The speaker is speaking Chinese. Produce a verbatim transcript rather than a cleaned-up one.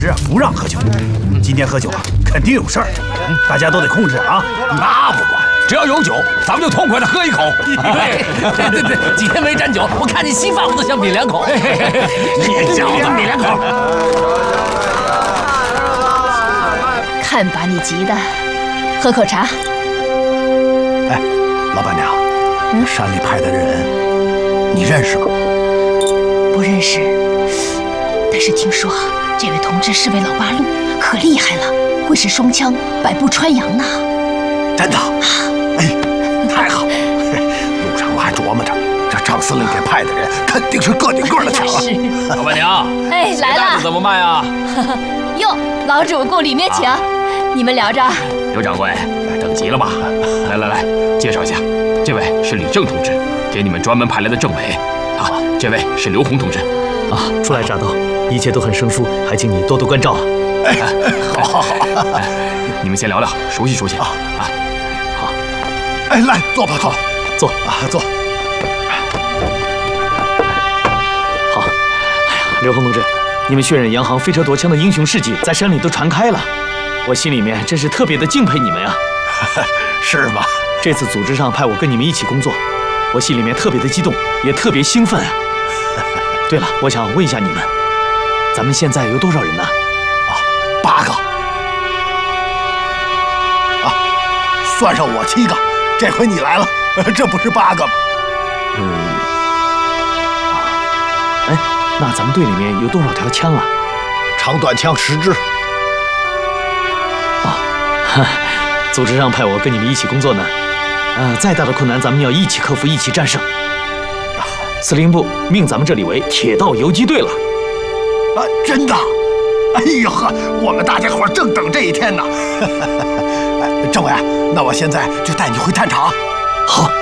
不让喝酒。今天喝酒啊，肯定有事儿，大家都得控制啊。 那不管，只要有酒，咱们就痛快的喝一口。 对对对对，几天没沾酒，我看见稀饭我都想抿两口。 你小子抿两口。 看把你急的，喝口茶。 哎，老板娘，嗯、山里派的人，你认识吗？ 不认识，但是听说这位同志是位老八路，可厉害了，会使双枪，百步穿杨呢。 真的？哎，太好！路上我还琢磨着，这张司令给派的人肯定是个顶个的强啊。 老板娘， 哎，来了， 怎么卖啊？ 哟，老主顾里面请，啊、你们聊着。 刘掌柜，等急了吧？来来来，介绍一下，这位是李正同志，给你们专门派来的政委。啊，这位是刘洪同志。 啊，初来乍到，一切都很生疏，还请你多多关照啊。 哎，好，好，好，你们先聊聊，熟悉熟悉啊啊。好， 哎，来坐吧，坐， 坐啊，坐。 好，哎呀，刘洪同志，你们血染洋行、飞车夺枪的英雄事迹在山里都传开了，我心里面真是特别的敬佩你们呀。 是吗？ 这次组织上派我跟你们一起工作，我心里面特别的激动，也特别兴奋啊。对了，我想问一下你们，咱们现在有多少人呢？ 啊，八个。啊，算上我七个，这回你来了，这不是八个吗？ 嗯。哎，那咱们队里面有多少条枪啊？ 长短枪十支。 啊，组织上派我跟你们一起工作呢。呃，再大的困难，咱们要一起克服，一起战胜。司令部命咱们这里为铁道游击队了。 啊，真的？哎呦呵，我们大家伙正等这一天呢。政委，那我现在就带你回探场。 好。